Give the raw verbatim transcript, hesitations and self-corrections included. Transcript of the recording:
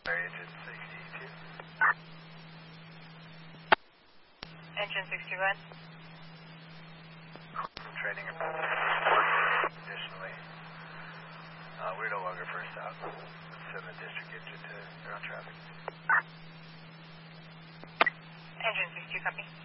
Engine sixty-two. Engine sixty-one. Training report. Additionally, uh, we're no longer first out. Let's send the district engine to ground traffic. Engine sixty-two, copy.